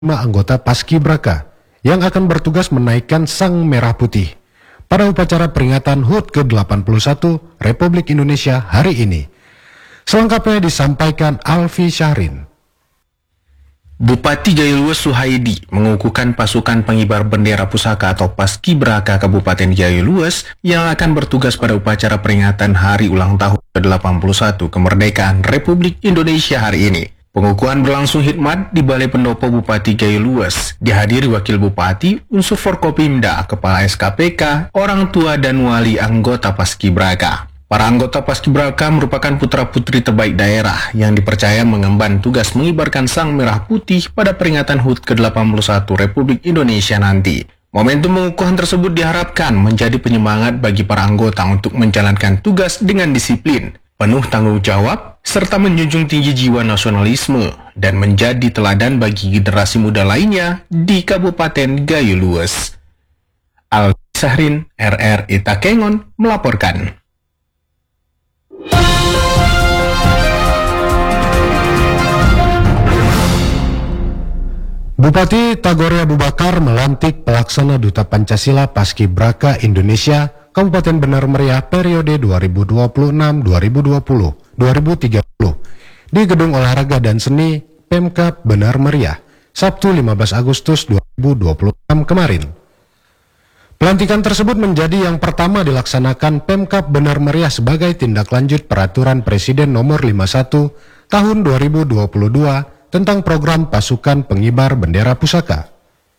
anggota Paskibraka yang akan bertugas menaikkan sang merah putih pada upacara peringatan HUT ke-81 Republik Indonesia hari ini. Selengkapnya disampaikan Alfi Syahrin. Bupati Jaya Lues Suhaidi mengukuhkan pasukan pengibar bendera pusaka atau Paskibraka Kabupaten Jaya Lues yang akan bertugas pada upacara peringatan Hari Ulang Tahun ke-81 Kemerdekaan Republik Indonesia hari ini. Pengukuhan berlangsung hikmat di Balai Pendopo Bupati Jaya Lues. Dihadiri Wakil Bupati, unsur Forkopimda, Kepala SKPK, orang tua dan wali anggota Paskibraka. Para anggota Paskibraka merupakan putra-putri terbaik daerah yang dipercaya mengemban tugas mengibarkan sang merah putih pada peringatan HUT ke-81 Republik Indonesia nanti. Momentum pengukuhan tersebut diharapkan menjadi penyemangat bagi para anggota untuk menjalankan tugas dengan disiplin, penuh tanggung jawab, serta menjunjung tinggi jiwa nasionalisme dan menjadi teladan bagi generasi muda lainnya di Kabupaten Jaya Lues. Alfi Syahrin, RRI Takengon, melaporkan. Bupati Tagore Abu Bakar melantik pelaksana Duta Pancasila Paskibraka Indonesia Kabupaten Benar Meriah periode 2026-2030 di Gedung Olahraga dan Seni Pemkab Benar Meriah Sabtu 15 Agustus 2026 kemarin. Pelantikan tersebut menjadi yang pertama dilaksanakan Pemkab Benar Meriah sebagai tindak lanjut Peraturan Presiden Nomor 51 Tahun 2022 tentang program pasukan pengibar bendera pusaka.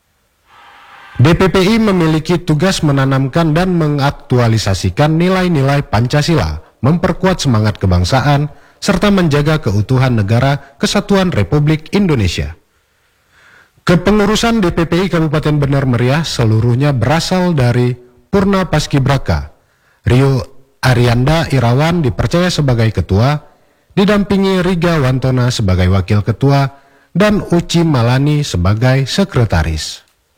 DPPI memiliki tugas menanamkan dan mengaktualisasikan nilai-nilai Pancasila, memperkuat semangat kebangsaan, serta menjaga keutuhan negara Kesatuan Republik Indonesia. Kepengurusan DPPI Kabupaten Benar Meriah seluruhnya berasal dari Purna Paskibraka. Rio Arianda Irawan dipercaya sebagai ketua, didampingi Riga Wantona sebagai wakil ketua, dan Uci Malani sebagai sekretaris.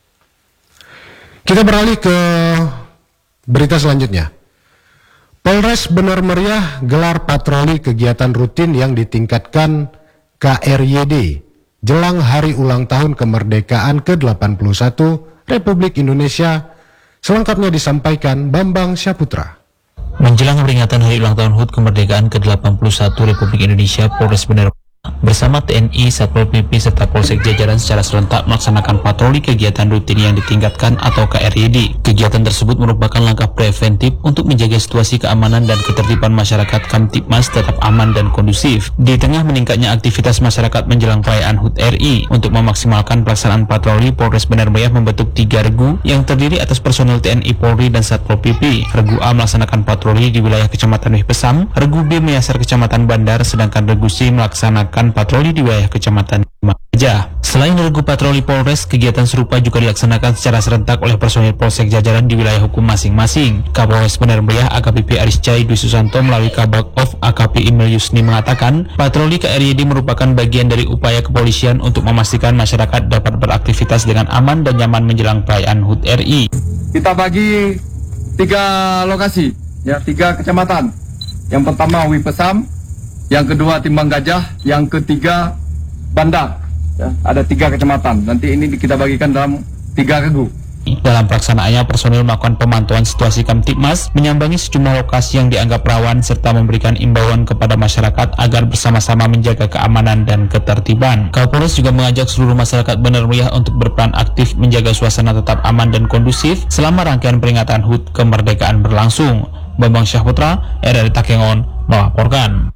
Kita beralih ke berita selanjutnya. Polres Benar Meriah gelar patroli kegiatan rutin yang ditingkatkan KRYD jelang Hari Ulang Tahun Kemerdekaan ke-81 Republik Indonesia. Selengkapnya disampaikan Bambang Syaputra. Menjelang peringatan Hari Ulang Tahun HUT Kemerdekaan ke-81 Republik Indonesia, Polres Benar bersama TNI, Satpol PP, serta Polsek jajaran secara serentak melaksanakan patroli kegiatan rutin yang ditingkatkan atau KRYD. Kegiatan tersebut merupakan langkah preventif untuk menjaga situasi keamanan dan ketertiban masyarakat Kamtibmas tetap aman dan kondusif. Di tengah meningkatnya aktivitas masyarakat menjelang perayaan HUT RI, untuk memaksimalkan pelaksanaan patroli, Polres Benar Meriah membentuk 3 regu yang terdiri atas personel TNI, Polri, dan Satpol PP. Regu A melaksanakan patroli di wilayah Kecamatan Wihpesam, Regu B menyasar Kecamatan Bandar, sedangkan Regu C melaksanakan patroli di wilayah Kecamatan Gajah. Selain regu patroli Polres, kegiatan serupa juga dilaksanakan secara serentak oleh personil Polsek jajaran di wilayah hukum masing-masing. Kapolres Benar Meriah AKBP Ariscai Dwi Susanto melalui Kabak of AKP Imel Yusni mengatakan, patroli KRYD merupakan bagian dari upaya kepolisian untuk memastikan masyarakat dapat beraktivitas dengan aman dan nyaman menjelang perayaan HUT RI. Kita bagi 3 lokasi, ya, 3 kecamatan. Yang pertama Wihpesam, yang kedua Timbang Gajah, yang ketiga Bandar. Ya, ada 3 kecamatan. Nanti ini kita bagikan dalam 3 regu. Dalam pelaksanaannya, personil melakukan pemantauan situasi Kamtibmas, menyambangi sejumlah lokasi yang dianggap rawan, serta memberikan imbauan kepada masyarakat agar bersama-sama menjaga keamanan dan ketertiban. Kapolres juga mengajak seluruh masyarakat Benar Meriah untuk berperan aktif menjaga suasana tetap aman dan kondusif selama rangkaian peringatan HUT Kemerdekaan berlangsung. Bambang Syahputra, RRI Takengon, melaporkan.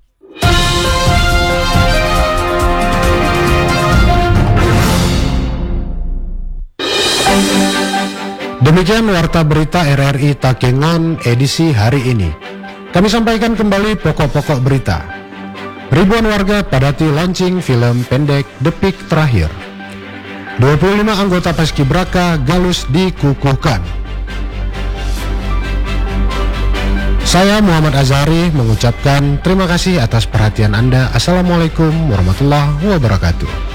Demikian warta berita RRI Takengon edisi hari ini. Kami sampaikan kembali pokok-pokok berita. Ribuan warga padati launching film pendek The Peak Terakhir. 25 anggota Paskibraka Galus dikukuhkan. Saya Muhammad Azhari mengucapkan terima kasih atas perhatian Anda. Assalamualaikum warahmatullahi wabarakatuh.